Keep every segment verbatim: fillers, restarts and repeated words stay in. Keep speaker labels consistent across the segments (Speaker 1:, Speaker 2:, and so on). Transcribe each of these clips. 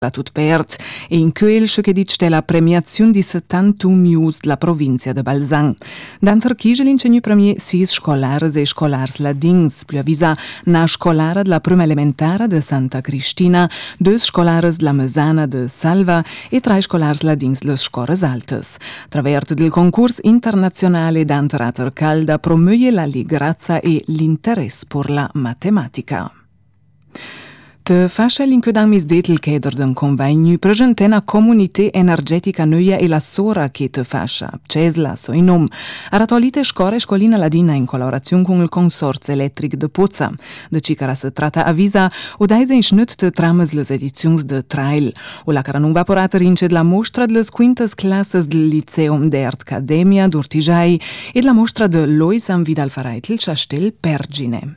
Speaker 1: la tut pert e in quel che dice la premiazione di settantuno mius della provincia de Balzan. Danter Kigel incegnu premier sis scolares e scolars ladins, più avisa na scolara della prima elementare de Santa Cristina, due scolares della Mesana de Salva e tre scolars ladins le scores altes. Travert del concorso internazionale danter ater calda promuove la ligrazza e l'interesse per la matematica. Te fascia l'incudang misdetel keder d'un convegno presente una comunità energetica noia e la sora che te fascia, Cesla, so in nom, aratolite score scolina ladina in collaborazione con il Consorzio Elettric de Pozza. De cicara se tratta avvisa o daise in schnut te trames les edizions de Trail, o la cara non vaporata rince de la mostra de les quintas classes del Liceum de Academia d'Urtigiai e de la mostra de Lois am Vidal Fareitel Chastel Pergine.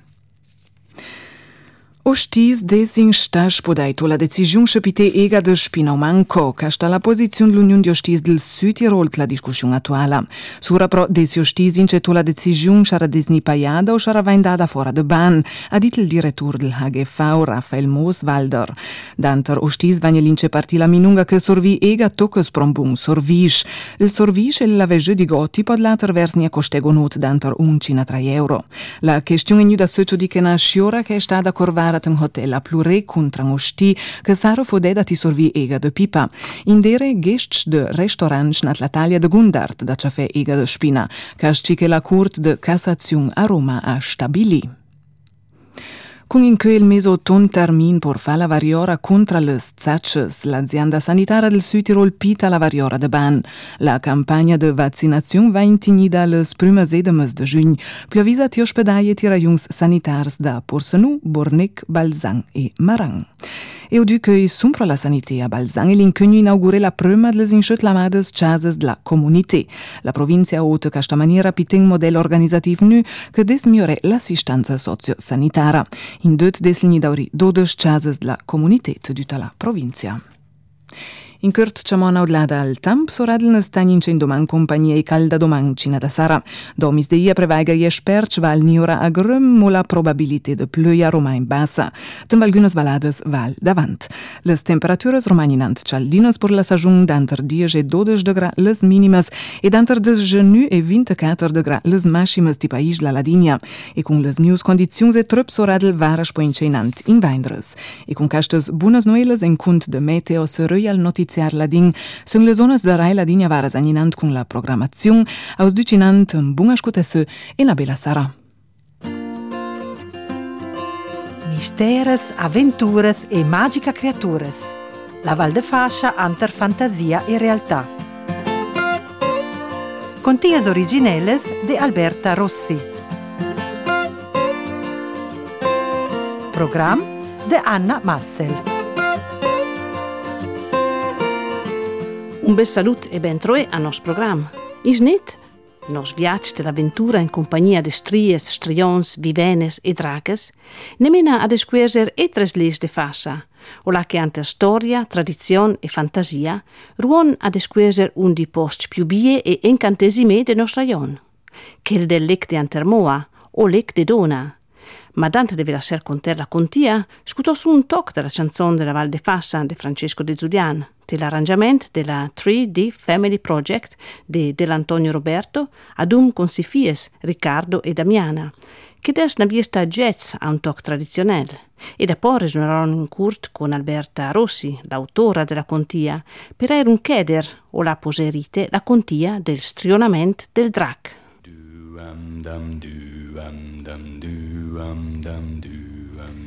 Speaker 1: Ostis desin stas podaito la decisiun șepite ega de Spinaumanco, ca sta la posizione dell'Unione di Ostis del Südtirol la discussione attuale. Sura pro desi Ostis inceto la decisione sarà desnipaiada o sarà vendata fuori de ban, ha dit il direttore del H G V, Raphael Mooswalder. Danter Ostis vagna l'ince parti la minunga che sorvi ega toccas prombun sorvisch. Il sorvisch e la vege di gotti pod later versnia costego not danter uncina tre euro. La questione è nuda socio di che na sciora che è stata corvare un hotel a plure contra osti che saro fodeda ti sorvi ega de pipa. Indere gests de restaurants nat la taglia de Gundart da café ega de Spina, casci che la Court de Cassation a Roma a stabili. Con in quel meso ton termin por fa la variora contra les zacces, l'azienda sanitaria del Südtirol pita la variora de ban. La campagna de vaccinazione va intinida les prime sedemes de giugn, più avvisa ti ospedaie ti rajungs sanitars da Porsenu, Bornec, Balzan e Marang. E o che sumpra la sanità a Balzan e l'incugno inaugurè la prima delle inschetlamades chases della comunità. La provincia ha avuto questa maniera piten un modello organizzativo nu che desmiore l'assistenza socio-sanitaria. In due deslini dauri dodici chases della comunità di tutta la provincia. In curt ciamona odlada al tamp soradlne stanince in doman compagnia e calda doman cina da sara. Domis de ia prevaiga i esperts val niora a grëm mo la probabilité de plöia romain bassa. Tem valgunes valades val davant. Les temperatures romaninant cialdines por la sajun danter dieci e dodici de gra les minimas e danter desgenu e ventiquattro de gra les maximas di país la Ladinia. E con les mius condizions e trup soradl varas poincenant in vaindres. E con castes bunas noeles en cund de meteo se royal notiziar Ladin, sunt le zonas de rai Ladinia varas aninant con la programmazione, aus ducinant un bun ascutessu e una bella sara.
Speaker 2: Misteres, aventuras e magica creaturas. La Val de Fascia anter fantasia e realtà. Contias originelles de Alberta Rossi. Program de Anna Matzel.
Speaker 3: Un bel salut e ben troe a nos program. In snet, nos viatge dell'avventura in compagnia de stries, strions, vivenes e draches, nemena a desquerser etres les de Fascia, o la che ante storia, tradizione e fantasia, ruon a desquerser un di post più bie e incantesime de nos rajon. Quel del lec de Antermoa o lec de Dona. Ma Dante deve lasciar conter la contia, scuto su un toc della canzone della Val de Fascia de Francesco de Zulian, dell'arrangiamento della tre D Family Project de dell'Antonio Roberto, adum con si fies Riccardo e Damiana, che des na viesta jazz a un toc tradizionale, e da poi resonarono in curt con Alberta Rossi, l'autora della contia, per aer un cheder o la poserite la contia del strionamento del drac. Du, um, dum, du, um, dum, du, um, dum, du.